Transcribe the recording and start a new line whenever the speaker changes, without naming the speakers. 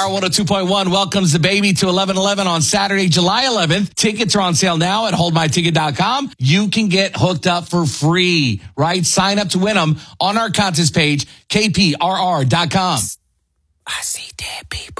Power 102.1 welcomes the baby to 11/11 on Saturday, July 11th. Tickets are on sale now at holdmyticket.com. You can get hooked up for free, right? Sign up to win them on our contest page, kprr.com. I see dead people.